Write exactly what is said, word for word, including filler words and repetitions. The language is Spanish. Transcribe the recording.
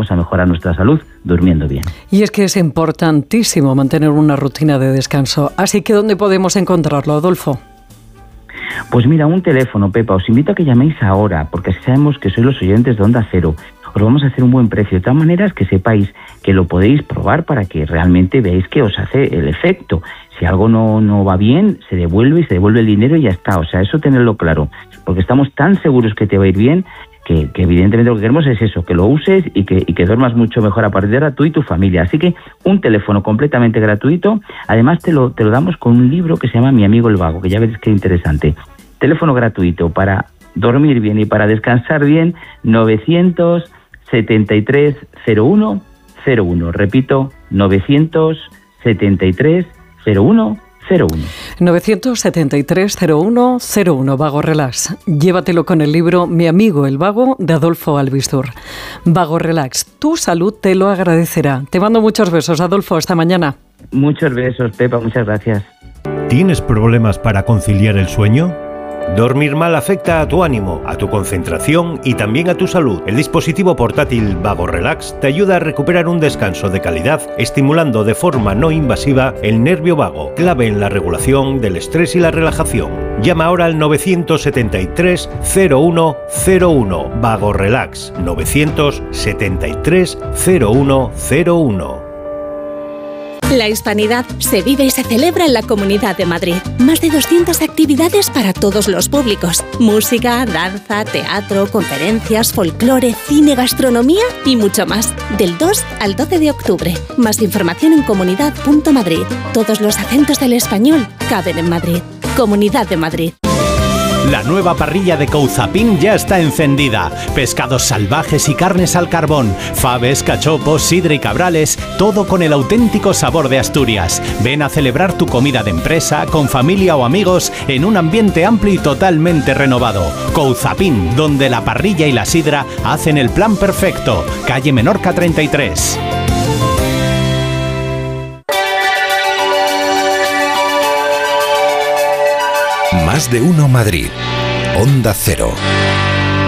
vamos a mejorar nuestra salud durmiendo bien. Y es que es importantísimo mantener una rutina de descanso. Así que, ¿dónde podemos encontrarlo, Adolfo? Pues mira, un teléfono, Pepa, os invito a que llaméis ahora, porque sabemos que sois los oyentes de Onda Cero. Os vamos a hacer un buen precio, de tal manera que sepáis que lo podéis probar para que realmente veáis que os hace el efecto. Si algo no, no va bien, se devuelve y se devuelve el dinero y ya está. O sea, eso tenerlo claro, porque estamos tan seguros que te va a ir bien, que, que evidentemente lo que queremos es eso, que lo uses y que, y que duermas mucho mejor a partir de ahora tú y tu familia. Así que un teléfono completamente gratuito, además te lo, te lo damos con un libro que se llama Mi amigo el vago, que ya veréis qué interesante. Teléfono gratuito para dormir bien y para descansar bien, novecientos setenta y tres cero uno cero uno. Repito, novecientos setenta y tres cero uno cero uno. novecientos setenta y tres cero uno cero uno. Vago Relax. Llévatelo con el libro Mi amigo el vago de Adolfo Albistur. Vago Relax. Tu salud te lo agradecerá. Te mando muchos besos, Adolfo. Hasta mañana. Muchos besos, Pepa. Muchas gracias. ¿Tienes problemas para conciliar el sueño? Dormir mal afecta a tu ánimo, a tu concentración y también a tu salud. El dispositivo portátil Vago Relax te ayuda a recuperar un descanso de calidad, estimulando de forma no invasiva el nervio vago, clave en la regulación del estrés y la relajación. Llama ahora al novecientos setenta y tres cero uno cero uno. Vago Relax, novecientos setenta y tres cero uno cero uno. La Hispanidad se vive y se celebra en la Comunidad de Madrid. Más de doscientas actividades para todos los públicos. Música, danza, teatro, conferencias, folclore, cine, gastronomía y mucho más. Del dos al doce de octubre. Más información en comunidad punto madrid. Todos los acentos del español caben en Madrid. Comunidad de Madrid. La nueva parrilla de Couzapin ya está encendida. Pescados salvajes y carnes al carbón, faves, cachopos, sidra y cabrales, todo con el auténtico sabor de Asturias. Ven a celebrar tu comida de empresa, con familia o amigos, en un ambiente amplio y totalmente renovado. Couzapin, donde la parrilla y la sidra hacen el plan perfecto. Calle Menorca treinta y tres. Más de uno Madrid. Onda Cero.